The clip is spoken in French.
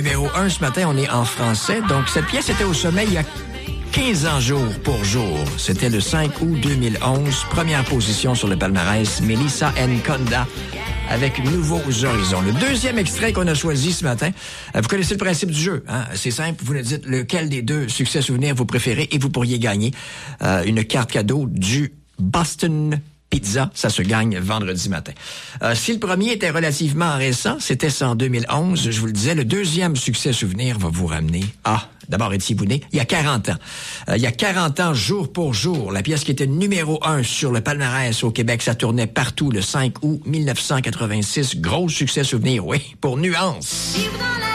numéro 1 ce matin, on est en français. Donc, cette pièce était au sommet il y a 15 ans jour pour jour. C'était le 5 août 2011. Première position sur le palmarès, Melissa Nkonda avec Nouveaux Horizons. Le deuxième extrait qu'on a choisi ce matin, vous connaissez le principe du jeu. Hein? C'est simple, vous nous dites lequel des deux succès souvenirs vous préférez et vous pourriez gagner une carte cadeau du Boston Pizza. Ça se gagne vendredi matin. Si le premier était relativement récent, c'était en 2011, je vous le disais, le deuxième succès souvenir va vous ramener d'abord, étiez-vous né? Il y a 40 ans. Il y a 40 ans, jour pour jour, la pièce qui était numéro 1 sur le palmarès au Québec, ça tournait partout le 5 août 1986. Gros succès souvenir, oui, pour Nuance.